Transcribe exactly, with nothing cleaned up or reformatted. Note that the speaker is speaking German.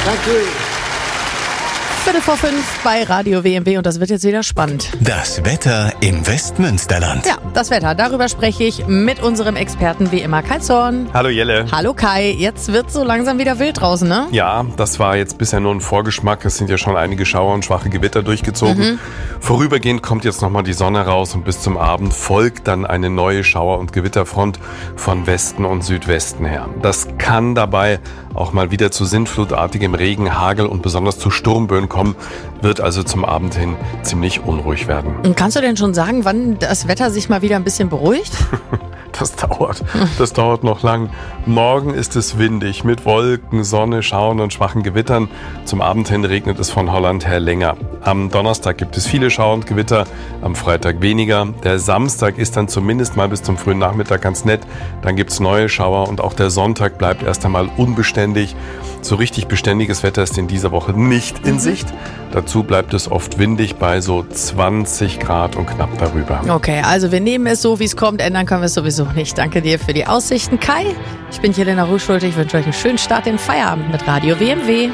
Danke. Viertel vor fünf bei Radio W M W und das wird jetzt wieder spannend. Das Wetter im Westmünsterland. Ja, das Wetter, darüber spreche ich mit unserem Experten wie immer, Kai Zorn. Hallo Jelle. Hallo Kai, jetzt wird so langsam wieder wild draußen, ne? Ja, das war jetzt bisher nur ein Vorgeschmack. Es sind ja schon einige Schauer und schwache Gewitter durchgezogen. Mhm. Vorübergehend kommt jetzt nochmal die Sonne raus und bis zum Abend folgt dann eine neue Schauer- und Gewitterfront von Westen und Südwesten her. Das kann dabei auch mal wieder zu sintflutartigem Regen, Hagel und besonders zu Sturmböen kommen, wird also zum Abend hin ziemlich unruhig werden. Und kannst du denn schon sagen, wann das Wetter sich mal wieder ein bisschen beruhigt? Das dauert. Das dauert noch lang. Morgen ist es windig mit Wolken, Sonne, Schauern und schwachen Gewittern. Zum Abend hin regnet es von Holland her länger. Am Donnerstag gibt es viele Schauer und Gewitter, am Freitag weniger. Der Samstag ist dann zumindest mal bis zum frühen Nachmittag ganz nett. Dann gibt es neue Schauer und auch der Sonntag bleibt erst einmal unbeständig. So richtig beständiges Wetter ist in dieser Woche nicht in Sicht. Dazu bleibt es oft windig bei so zwanzig Grad und knapp darüber. Okay, also wir nehmen es so, wie es kommt. Ändern können wir es sowieso nicht. Danke dir für die Aussichten, Kai. Ich bin Jelena Ruhschulte. Ich wünsche euch einen schönen Start in den Feierabend mit Radio W M W.